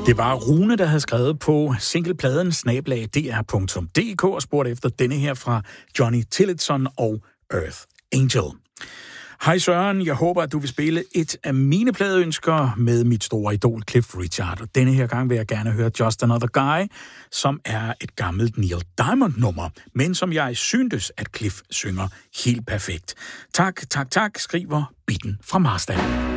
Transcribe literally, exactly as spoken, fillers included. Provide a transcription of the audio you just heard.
Det var Rune, der havde skrevet på singlepladen snabel-a d r punktum d k og spurgt efter denne her fra Johnny Tillotson og Earth Angel. Hej Søren, jeg håber, at du vil spille et af mine pladeønsker med mit store idol Cliff Richard. Og denne her gang vil jeg gerne høre Just Another Guy, som er et gammelt Neil Diamond-nummer, men som jeg syntes, at Cliff synger helt perfekt. Tak, tak, tak, skriver Bitten fra Marstal.